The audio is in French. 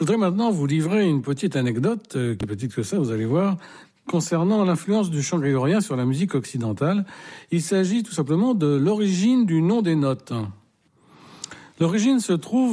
voudrais maintenant vous livrer une petite anecdote, qui est petite que ça, vous allez voir, concernant l'influence du chant grégorien sur la musique occidentale. Il s'agit tout simplement de l'origine du nom des notes. L'origine se trouve